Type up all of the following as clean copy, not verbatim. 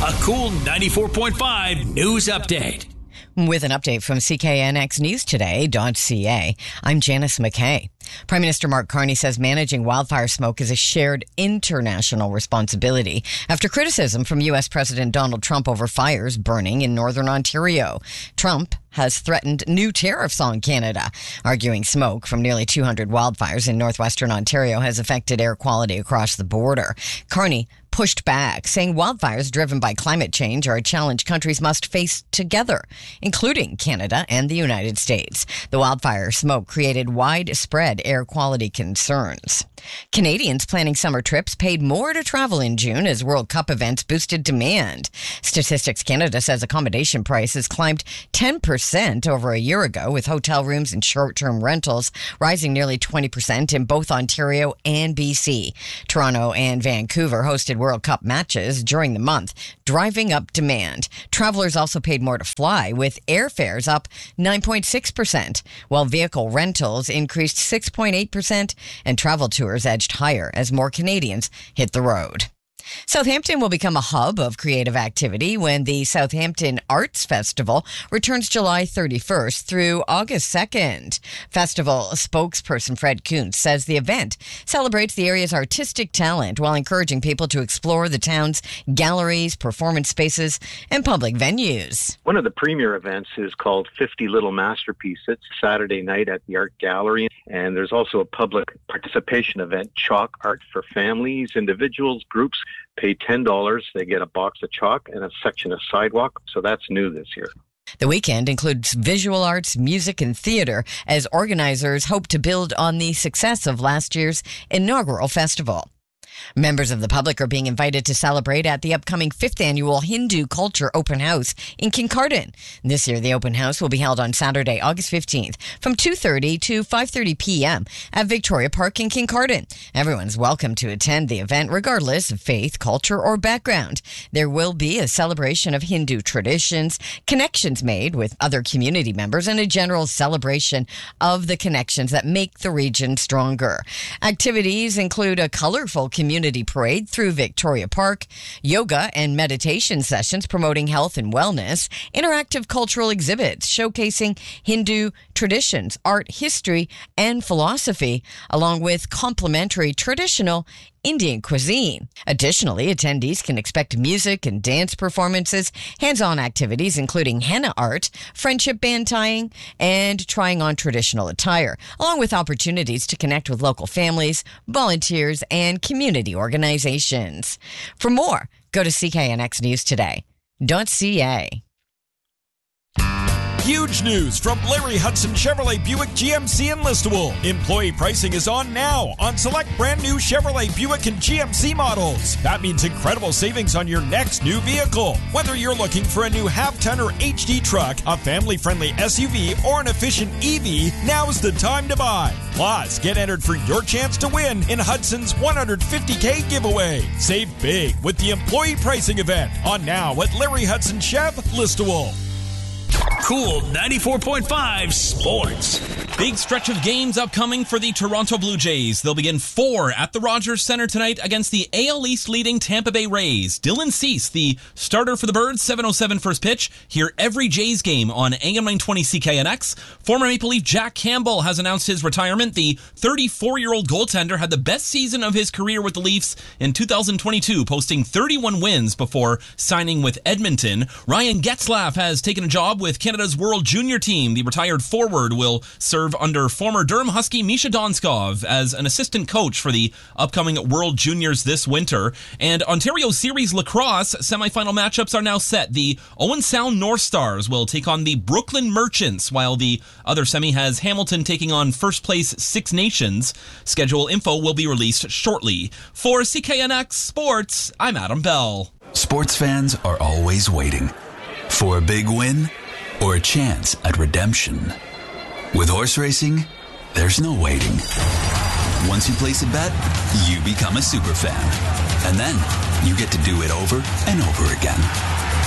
A cool 94.5 news update. With an update from CKNXNewsToday.ca, I'm Janice McKay. Prime Minister Mark Carney says managing wildfire smoke is a shared international responsibility after criticism from U.S. President Donald Trump over fires burning in northern Ontario. Trump has threatened new tariffs on Canada, arguing smoke from nearly 200 wildfires in northwestern Ontario has affected air quality across the border. Carney pushed back, saying wildfires driven by climate change are a challenge countries must face together, including Canada and the United States. The wildfire smoke created widespread air quality concerns. Canadians planning summer trips paid more to travel in June as World Cup events boosted demand. Statistics Canada says accommodation prices climbed 10% over a year ago, with hotel rooms and short-term rentals rising nearly 20% in both Ontario and BC. Toronto and Vancouver hosted World Cup matches during the month, driving up demand. Travelers also paid more to fly, with airfares up 9.6%, while vehicle rentals increased 6.8% and travel tours edged higher as more Canadians hit the road. Southampton will become a hub of creative activity when the Southampton Arts Festival returns July 31st through August 2nd. Festival spokesperson Fred Kuntz says the event celebrates the area's artistic talent while encouraging people to explore the town's galleries, performance spaces, and public venues. One of the premier events is called 50 Little Masterpieces, Saturday night at the Art Gallery. And there's also a public participation event, Chalk Art for Families, individuals, groups. Pay $10, they get a box of chalk and a section of sidewalk. So that's new this year. The weekend includes visual arts, music, and theater as organizers hope to build on the success of last year's inaugural festival. Members of the public are being invited to celebrate at the upcoming 5th annual Hindu Culture Open House in Kincardine. This year, the open house will be held on Saturday, August 15th from 2:30 to 5:30 p.m. at Victoria Park in Kincardine. Everyone's welcome to attend the event regardless of faith, culture, or background. There will be a celebration of Hindu traditions, connections made with other community members, and a general celebration of the connections that make the region stronger. Activities include a colorful community parade through Victoria Park, yoga and meditation sessions promoting health and wellness, interactive cultural exhibits showcasing Hindu traditions, art, history, and philosophy, along with complementary traditional Indian cuisine. Additionally, attendees can expect music and dance performances, hands-on activities including henna art, friendship band tying, and trying on traditional attire, along with opportunities to connect with local families, volunteers, and community organizations. For more, go to CKNXNewsToday.ca. Huge news from Larry Hudson Chevrolet Buick GMC in Listowel. Employee pricing is on now on select brand new Chevrolet Buick and GMC models. That means incredible savings on your next new vehicle. Whether you're looking for a new half-ton or HD truck, a family-friendly SUV, or an efficient EV, now's the time to buy. Plus, get entered for your chance to win in Hudson's $150K giveaway. Save big with the employee pricing event on now at Larry Hudson Chev, Listowel. Cool 94.5 Sports. Big stretch of games upcoming for the Toronto Blue Jays. They'll begin 4 at the Rogers Centre tonight against the AL East leading Tampa Bay Rays. Dylan Cease, the starter for the Birds, 7:07 first pitch. Hear every Jays game on AM 920 CKNX. Former Maple Leaf Jack Campbell has announced his retirement. The 34-year-old goaltender had the best season of his career with the Leafs in 2022, posting 31 wins before signing with Edmonton. Ryan Getzlaf has taken a job with Canada's World Junior team. The retired forward will serve under former Durham Husky Misha Donskov as an assistant coach for the upcoming World Juniors this winter. And Ontario Series Lacrosse semifinal matchups are now set. The Owen Sound North Stars will take on the Brooklyn Merchants, while the other semi has Hamilton taking on first place Six Nations. Schedule info will be released shortly. For CKNX Sports, I'm Adam Bell. Sports fans are always waiting for a big win or a chance at redemption. With horse racing, there's no waiting. Once you place a bet, you become a super fan. And then you get to do it over and over again.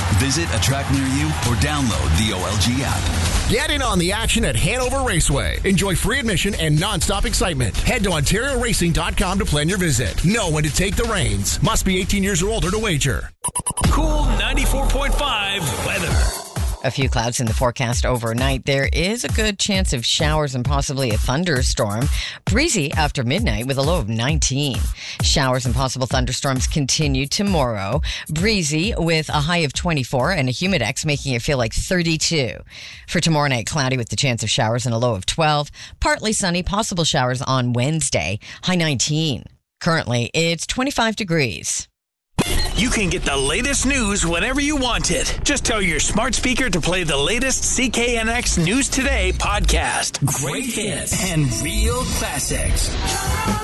Visit a track near you or download the OLG app. Get in on the action at Hanover Raceway. Enjoy free admission and non-stop excitement. Head to OntarioRacing.com to plan your visit. Know when to take the reins. Must be 18 years or older to wager. Cool 94.5 weather. A few clouds in the forecast overnight. There is a good chance of showers and possibly a thunderstorm. Breezy after midnight with a low of 19. Showers and possible thunderstorms continue tomorrow. Breezy with a high of 24 and a humidex making it feel like 32. For tomorrow night, cloudy with the chance of showers and a low of 12. Partly sunny, possible showers on Wednesday, high 19. Currently, it's 25 degrees. You can get the latest news whenever you want it. Just tell your smart speaker to play the latest CKNX News Today podcast. Great hits and real classics.